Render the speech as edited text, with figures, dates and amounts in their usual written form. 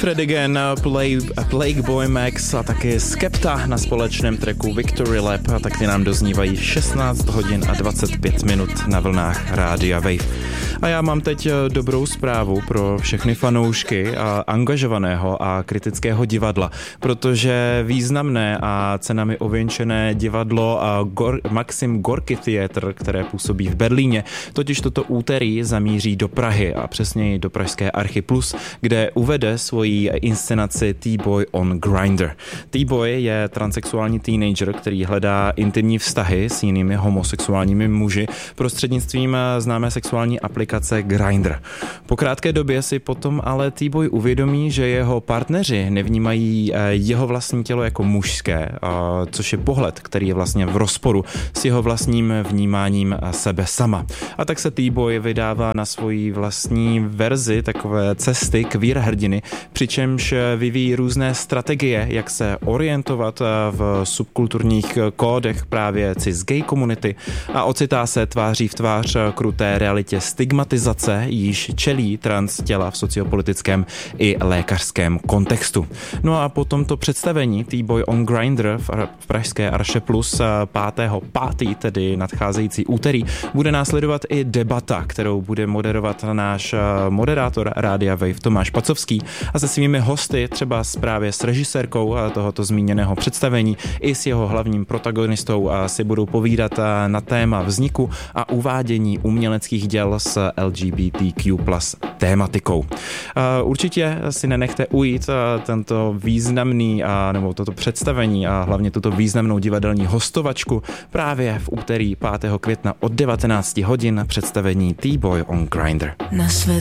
Fred again, Plague Boy Max a taky Skepta na společném tracku Victory Lap, a tak ty nám doznívají 16 hodin a 25 minut na vlnách Rádia Wave. A já mám teď dobrou zprávu pro všechny fanoušky a angažovaného a kritického divadla, protože významné a cenami ověnčené divadlo Maxim Gorky Theater, které působí v Berlíně, totiž toto úterý zamíří do Prahy a přesněji do pražské Archy Plus, kde uvede svoji inscenaci T-Boy on Grindr. T-Boy je transsexuální teenager, který hledá intimní vztahy s jinými homosexuálními muži prostřednictvím známé sexuální aplikace Grindr. Po krátké době si potom ale T-Boy uvědomí, že jeho partneři nevnímají jeho vlastní tělo jako mužské, což je pohled, který je vlastně v rozporu s jeho vlastním vnímáním sebe sama. A tak se T-Boy vydává na svoji vlastní verzi takové cesty queer hrdiny, přičemž vyvíjí různé strategie, jak se orientovat v subkulturních kódech právě cis-gay komunity a ocitá se tváří v tvář kruté realitě stigmatizace, již čelí trans těla v sociopolitickém i lékařském kontextu. No a po tomto představení T-Boy on Grindr v pražské Arše Plus 5.5., tedy nadcházející úterý, bude následovat i debata, kterou bude moderovat náš moderátor Rádia Wave Tomáš Pacovský a se svými hosty, třeba právě s režisérkou tohoto zmíněného představení i s jeho hlavním protagonistou si budou povídat na téma vzniku a uvádění uměleckých děl s LGBTQ+ tématikou. Určitě si nenechte ujít tento významný nebo toto představení a hlavně tuto významnou divadelní hostovačku právě v úterý 5. května od 19 hodin představení T-Boy on Grindr. Na svět